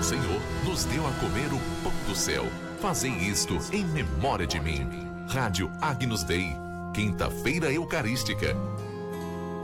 Senhor nos deu a comer o pão do céu. Fazei isto em memória de mim. Rádio Agnus Dei, quinta-feira eucarística,